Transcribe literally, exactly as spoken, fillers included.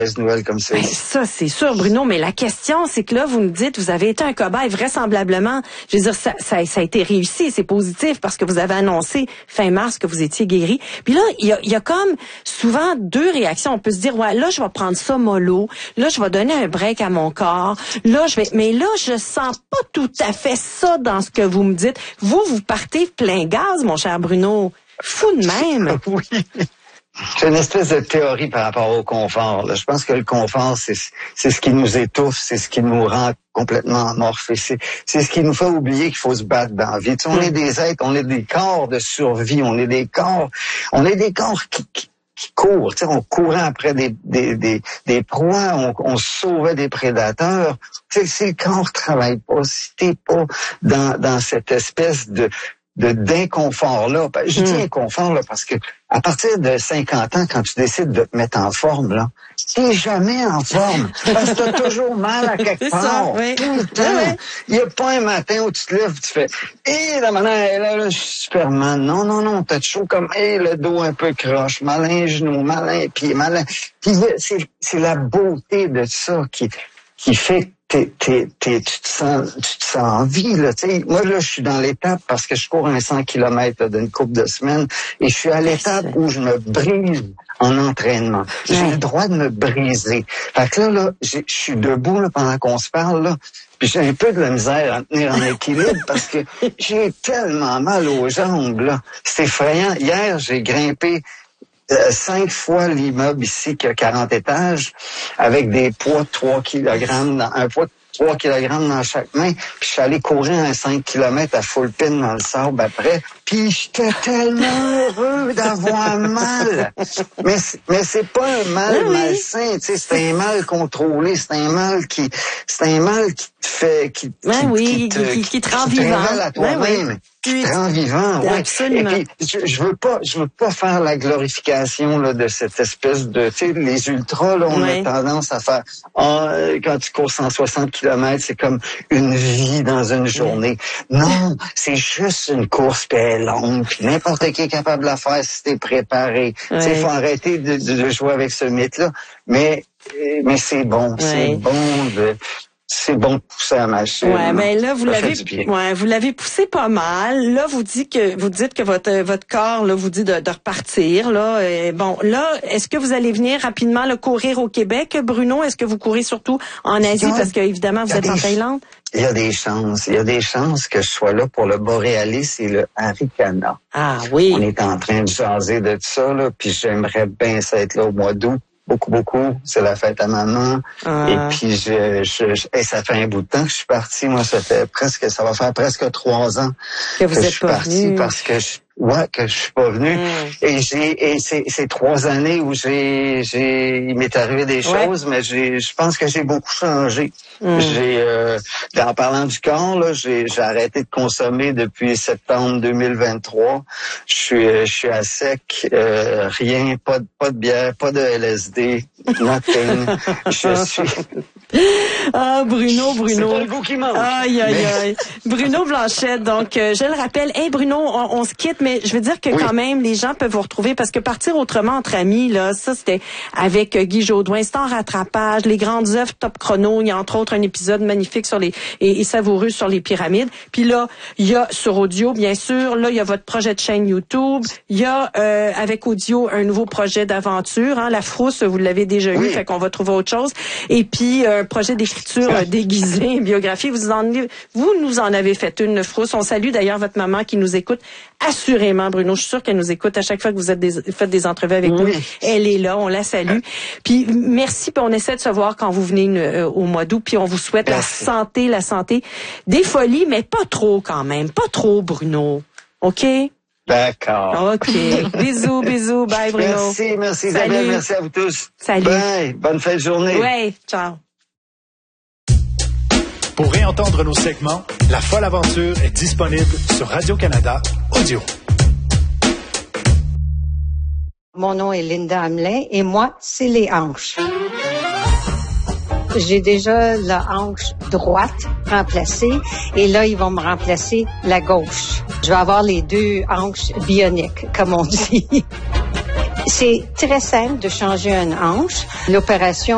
nouvelles comme ça. Ben, ça, c'est sûr, Bruno, mais la question, c'est que là, vous me dites, vous avez été un cobaye vraisemblablement. Je veux dire, ça, ça, ça a été réussi, c'est positif parce que vous avez annoncé fin mars que vous étiez guéri. Puis là, il y a, il y a comme souvent deux réactions. On peut se dire, ouais, là, je vais prendre ça mollo. Là, je vais donner un break à mon corps. Là, je vais, mais là, je sens pas tout à fait ça dans ce que vous me dites. Vous, vous partez plein gaz, mon cher Bruno. Fou de même. Oui. C'est une espèce de théorie par rapport au confort. Là. Je pense que le confort, c'est c'est ce qui nous étouffe, c'est ce qui nous rend complètement amorphes. C'est c'est ce qui nous fait oublier qu'il faut se battre dans la vie. Tu sais, on est des êtres, on est des corps de survie, on est des corps, on est des corps qui, qui qui courent, tu sais, on courait après des des des, des proies, on, on sauvait des prédateurs. Tu sais, si le corps travaille pas, si t'es pas dans dans cette espèce de de d'inconfort-là. Je dis mm. inconfort là, parce que à partir de cinquante ans, quand tu décides de te mettre en forme, là, t'es jamais en forme. Parce que t'as toujours mal à quelque part. Ça, oui. Tout le temps. Oui. Il n'y a pas un matin où tu te lèves, tu fais « Hé, la manière, là, là, je suis Superman. » Non, non, non, t'as toujours comme « Hé, le dos un peu croche, malin genou, malin pied, malin... » Puis c'est, c'est la beauté de ça qui, qui fait que T'es, t'es, t'es, tu te sens, tu te sens en vie, là, tu sais. Moi, là, je suis dans l'étape parce que je cours un cent kilomètres d'une couple de semaines et je suis à l'étape où je me brise en entraînement. J'ai ouais. le droit de me briser. Fait que là, là, je suis debout, là, pendant qu'on se parle, là. Puis j'ai un peu de la misère à tenir en équilibre parce que j'ai tellement mal aux jambes, là. C'est effrayant. Hier, j'ai grimpé Euh, cinq fois l'immeuble ici qui a quarante étages avec des poids de trois kilogrammes, dans, un poids de trois kilogrammes dans chaque main. Puis je suis allé courir un cinq kilomètres à full pin dans le sable après. Puis j'étais tellement heureux d'avoir mal. Mais, mais c'est pas un mal oui, malsain, tu sais, c'est un mal contrôlé, c'est un mal qui, c'est un mal qui te fait, qui, oui, qui, oui, qui, te, qui, qui te rend qui te vivant. révèle à toi-même. Oui, oui. Qui te rend vivant, oui. Absolument. Et puis, je, je veux pas, je veux pas faire la glorification, là, de cette espèce de, tu sais, les ultras, là, on oui. a tendance à faire, ah, quand tu cours cent soixante kilomètres, c'est comme une vie dans une journée. Oui. Non, c'est juste une course, puis elle est longue, puis n'importe qui est capable de la faire si t'es préparé. Oui. Tu sais, faut arrêter de, de, de jouer avec ce mythe-là. Mais, mais c'est bon, oui. c'est bon de, c'est bon de pousser la machine. Ouais, mais là vous l'avez, ouais, vous l'avez poussé pas mal. Là, vous dites que vous dites que votre votre corps là vous dit de, de repartir là. Et bon, là, est-ce que vous allez venir rapidement le courir au Québec, Bruno? Est-ce que vous courez surtout en Asie a, parce que évidemment vous êtes en Thaïlande? Il y a des chances. Il y a des chances que je sois là pour le Borealis et le Haricana. Ah oui. On est en train de jaser de ça là, puis j'aimerais bien ça être là au mois d'août. Beaucoup, beaucoup. C'est la fête à maman. Ah. Et puis, je, je, je et ça fait un bout de temps que je suis parti. Moi, ça fait presque, ça va faire presque trois ans que, vous que êtes je suis pas parti venu. parce que je, ouais, que je suis pas venu. Mm. Et j'ai, et c'est, c'est trois années où j'ai, j'ai, il m'est arrivé des choses, ouais. mais j'ai, je pense que j'ai beaucoup changé. Mm. J'ai, euh, en parlant du corps, là, j'ai, j'ai arrêté de consommer depuis septembre deux mille vingt-trois. Je suis, je suis à sec, euh, rien, pas de, pas de bière, pas de L S D, nothing. Je suis. Ah, Bruno, Bruno. C'est pas le goût qui manque. Aïe, aïe, mais... aïe. Bruno Blanchette, donc, euh, je le rappelle. Hey, Bruno, on, on se quitte, mais je veux dire que oui. quand même, les gens peuvent vous retrouver parce que partir autrement entre amis, là, ça, c'était avec euh, Guy Jodoin. C'est en rattrapage, les grandes œuvres top chrono. Il y a entre autres un épisode magnifique sur les, et, et savoureux sur les pyramides. Puis là, il y a sur audio, bien sûr. Là, il y a votre projet de chaîne YouTube. Il y a, euh, avec audio, un nouveau projet d'aventure, hein. La Frousse, vous l'avez déjà oui. eu, fait qu'on va trouver autre chose. Et puis, un projet d'écriture euh, déguisée, biographie. Vous en, vous nous en avez fait une, Frousse. On salue d'ailleurs votre maman qui nous écoute assurément, Bruno. Je suis sûre qu'elle nous écoute à chaque fois que vous êtes des, faites des entrevues avec oui. nous. Elle est là, on la salue. Puis merci, puis on essaie de se voir quand vous venez euh, au mois d'août. Puis on vous souhaite merci. la santé, la santé, des folies, mais pas trop quand même, pas trop, Bruno. OK? D'accord. OK. Bisous, bisous. Bye, Bruno. Merci, merci Isabelle. Merci à vous tous. Salut. Bye. Bonne fin de journée. Ouais, ciao. Pour réentendre nos segments, La Folle Aventure est disponible sur Radio-Canada Audio. Mon nom est Linda Hamelin et moi, c'est les hanches. J'ai déjà la hanche droite remplacée et là, ils vont me remplacer la gauche. Je vais avoir les deux hanches bioniques, comme on dit. C'est très simple de changer une hanche. L'opération